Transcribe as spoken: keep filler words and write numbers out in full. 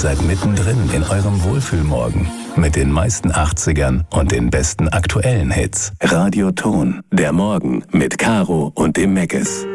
seid mittendrin in eurem Wohlfühlmorgen mit den meisten achtzigern und den besten aktuellen Hits. Radio Ton, der Morgen mit Caro und dem Meckes.